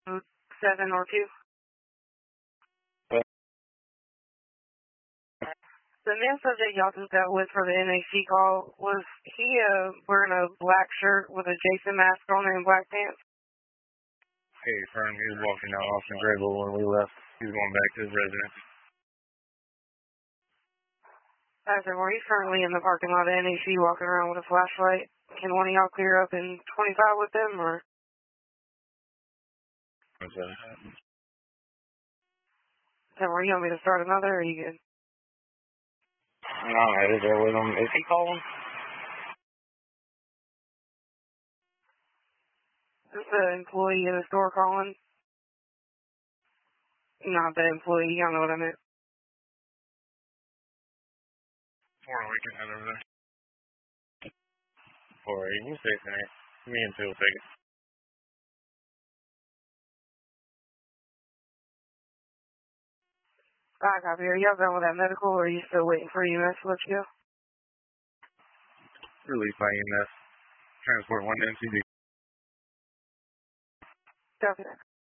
7 or 2. The man subject y'all just got with for the NAC call, was he wearing a black shirt with a Jason mask on and black pants? Hey, Fern, he was walking down Austin Grable when we left. He was going back to his residence. I said, well, he's currently in the parking lot of NAC walking around with a flashlight. Can one of y'all clear up in 25 with them, or? What's that? So, were you want me to start another, or are you good? I'm headed there with him. Is he calling? Is this the employee in the store calling? Not the employee, y'all know what I meant. We can head over there. 4-8, you stay tonight. Me and Phil will take it. Alright, copy. Are y'all done with that medical, or are you still waiting for EMS to let you go? Release by EMS. Transport 1 to NCD. Copy that.